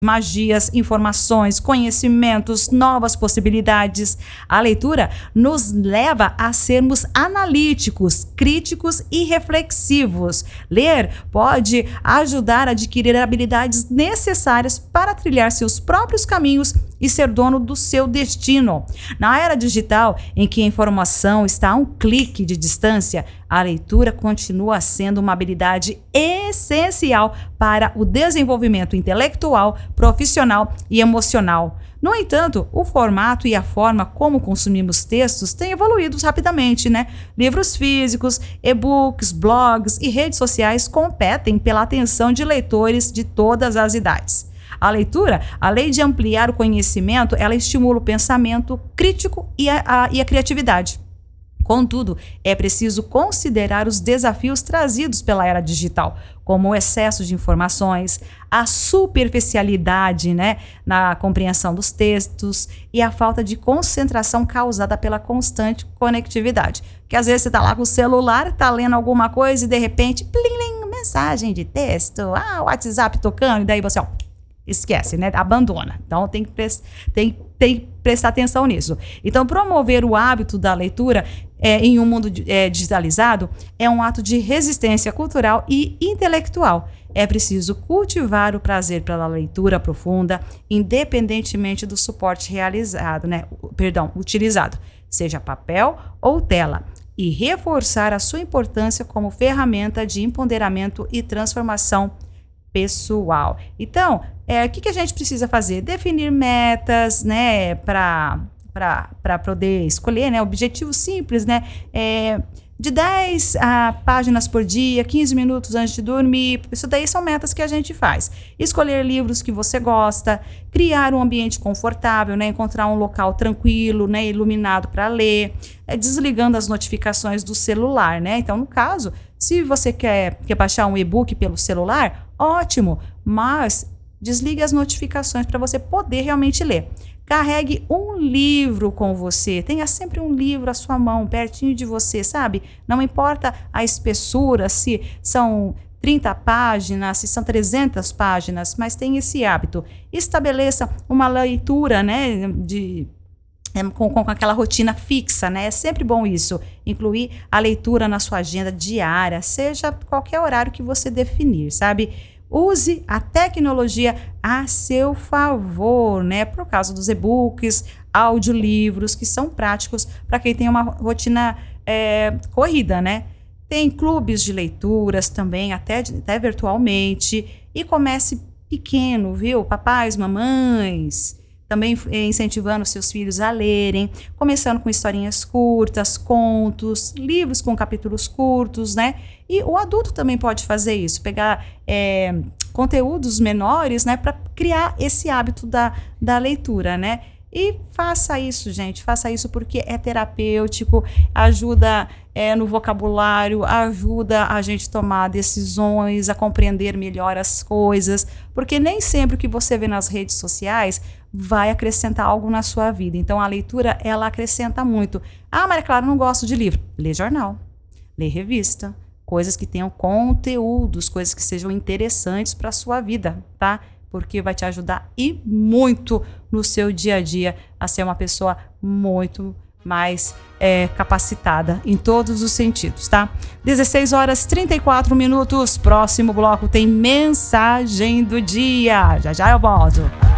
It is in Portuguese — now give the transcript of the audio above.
magias, informações, conhecimentos, novas possibilidades. A leitura nos leva a sermos analíticos, críticos e reflexivos. Ler pode ajudar a adquirir habilidades necessárias para trilhar seus próprios caminhos e ser dono do seu destino. Na era digital, em que a informação está a um clique de distância, a leitura continua sendo uma habilidade essencial para o desenvolvimento intelectual, profissional e emocional. No entanto, o formato e a forma como consumimos textos têm evoluído rapidamente, né? Livros físicos, e-books, blogs e redes sociais competem pela atenção de leitores de todas as idades. A leitura, além de ampliar o conhecimento, ela estimula o pensamento crítico e a criatividade. Contudo, é preciso considerar os desafios trazidos pela era digital, como o excesso de informações, a superficialidade, né, na compreensão dos textos e a falta de concentração causada pela constante conectividade. Porque às vezes você está lá com o celular, está lendo alguma coisa e de repente, plim, plim, mensagem de texto, o WhatsApp tocando, e daí você, esquece, né? Abandona. Então tem que prestar atenção nisso. Então, promover o hábito da leitura em um mundo digitalizado é um ato de resistência cultural e intelectual. É preciso cultivar o prazer pela leitura profunda, independentemente do suporte utilizado, seja papel ou tela, e reforçar a sua importância como ferramenta de empoderamento e transformação pessoal. Então, o que a gente precisa fazer? Definir metas, né, para poder escolher, né, objetivos simples, né, de 10 páginas por dia, 15 minutos antes de dormir. Isso daí são metas que a gente faz. Escolher livros que você gosta, criar um ambiente confortável, né, encontrar um local tranquilo, né, iluminado para ler, desligando as notificações do celular, né? Então, no caso, se você quer baixar um e-book pelo celular, ótimo, mas desligue as notificações para você poder realmente ler. Carregue um livro com você, tenha sempre um livro à sua mão, pertinho de você, sabe? Não importa a espessura, se são 30 páginas, se são 300 páginas, mas tenha esse hábito. Estabeleça uma leitura, né, com aquela rotina fixa, né? É sempre bom isso, incluir a leitura na sua agenda diária, seja qualquer horário que você definir, sabe? Use a tecnologia a seu favor, né? Por causa dos e-books, audiolivros, que são práticos para quem tem uma rotina corrida, né? Tem clubes de leituras também, até virtualmente. E comece pequeno, viu? Papais, mamães, também incentivando seus filhos a lerem, começando com historinhas curtas, contos, livros com capítulos curtos, né? E o adulto também pode fazer isso, pegar conteúdos menores, né, para criar esse hábito da leitura, né? E faça isso, gente, faça isso porque é terapêutico, ajuda no vocabulário, ajuda a gente a tomar decisões, a compreender melhor as coisas, porque nem sempre o que você vê nas redes sociais vai acrescentar algo na sua vida. Então, a leitura, ela acrescenta muito. Ah, Maria Clara, não gosto de livro. Lê jornal, lê revista, coisas que tenham conteúdos, coisas que sejam interessantes para a sua vida, tá? Porque vai te ajudar e muito no seu dia a dia a ser uma pessoa muito mais capacitada em todos os sentidos, tá? 16h34. Próximo bloco tem mensagem do dia. Já já eu volto.